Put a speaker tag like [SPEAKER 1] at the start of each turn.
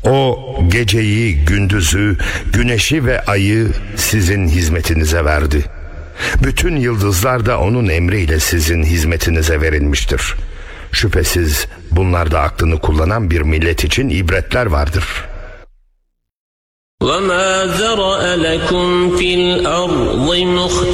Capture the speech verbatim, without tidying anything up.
[SPEAKER 1] O geceyi, gündüzü, güneşi ve ayı sizin hizmetinize verdi. Bütün yıldızlar da onun emriyle sizin hizmetinize verilmiştir. Şüphesiz bunlarda aklını kullanan bir millet için ibretler vardır.
[SPEAKER 2] وَمَا ذَرَأَ لَكُمْ فِي الْأَرْضِ